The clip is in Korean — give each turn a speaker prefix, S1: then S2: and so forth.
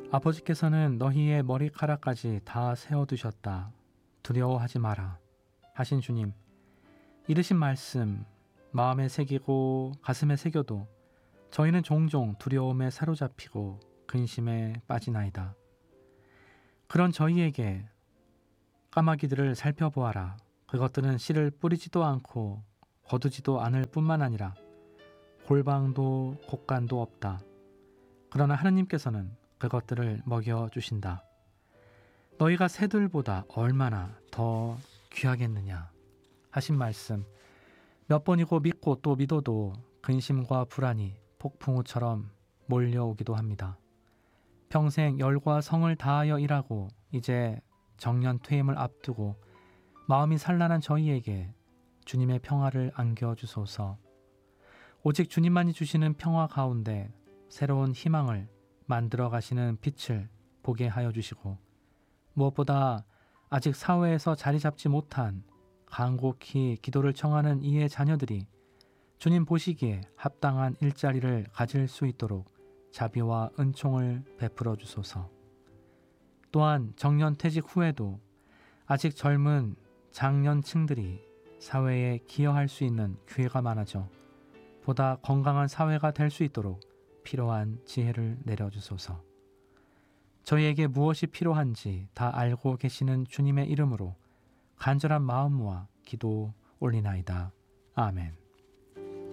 S1: 아버지께서는 너희의 머리카락까지 다 세어두셨다. 두려워하지 마라. 하신 주님, 이르신 말씀 마음에 새기고 가슴에 새겨도 저희는 종종 두려움에 사로잡히고 근심에 빠지나이다. 그런 저희에게 까마귀들을 살펴보아라. 그것들은 씨를 뿌리지도 않고 거두지도 않을 뿐만 아니라 골방도 곡간도 없다. 그러나 하느님께서는 그것들을 먹여주신다. 너희가 새들보다 얼마나 더 귀하겠느냐 하신 말씀 몇 번이고 믿고 또 믿어도 근심과 불안이 폭풍우처럼 몰려오기도 합니다. 평생 열과 성을 다하여 일하고 이제 정년 퇴임을 앞두고 마음이 산란한 저희에게 주님의 평화를 안겨주소서. 오직 주님만이 주시는 평화 가운데 새로운 희망을 만들어 가시는 빛을 보게 하여 주시고, 무엇보다 아직 사회에서 자리 잡지 못한 간곡히 기도를 청하는 이의 자녀들이 주님 보시기에 합당한 일자리를 가질 수 있도록 자비와 은총을 베풀어 주소서. 또한 정년퇴직 후에도 아직 젊은 장년층들이 사회에 기여할 수 있는 기회가 많아져 보다 건강한 사회가 될 수 있도록 필요한 지혜를 내려주소서. 저희에게 무엇이 필요한지 다 알고 계시는 주님의 이름으로 간절한 마음 모아 기도 올리나이다. 아멘.